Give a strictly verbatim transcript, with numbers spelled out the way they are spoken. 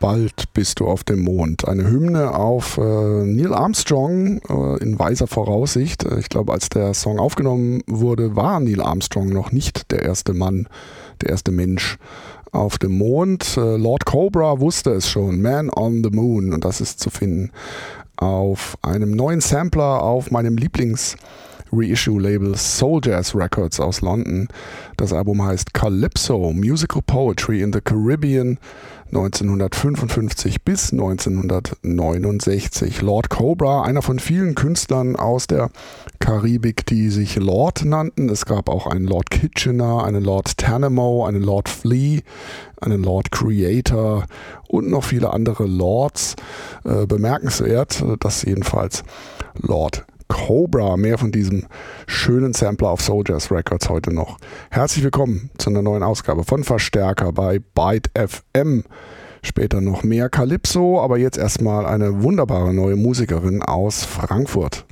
Bald bist du auf dem Mond. Eine Hymne auf äh, Neil Armstrong äh, in weiser Voraussicht. Ich glaube, als der Song aufgenommen wurde, war Neil Armstrong noch nicht der erste Mann, der erste Mensch auf dem Mond. Äh, Lord Cobra wusste es schon. Man on the Moon. Und das ist zu finden auf einem neuen Sampler auf meinem Lieblings- Reissue-Label Soul Jazz Records aus London. Das Album heißt Calypso, Musical Poetry in the Caribbean, neunzehnhundertfünfundfünfzig bis neunzehnhundertneunundsechzig. Lord Cobra, einer von vielen Künstlern aus der Karibik, die sich Lord nannten. Es gab auch einen Lord Kitchener, einen Lord Tanamo, einen Lord Flea, einen Lord Creator und noch viele andere Lords. Äh, bemerkenswert, dass jedenfalls Lord Cobra, mehr von diesem schönen Sampler auf Soul Jazz Records heute noch. Herzlich willkommen zu einer neuen Ausgabe von Verstärker bei Byte F M. Später noch mehr Calypso, aber jetzt erstmal eine wunderbare neue Musikerin aus Frankfurt.